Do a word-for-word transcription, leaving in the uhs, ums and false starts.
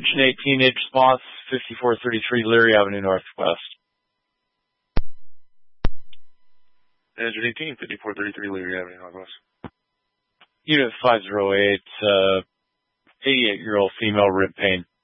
Engine eight, teenage spots, fifty-four thirty-three Leary Avenue Northwest. Engine eighteen, fifty-four thirty-three Leary Avenue Northwest. Unit five oh eight, uh, eighty-eight-year-old female, rib pain.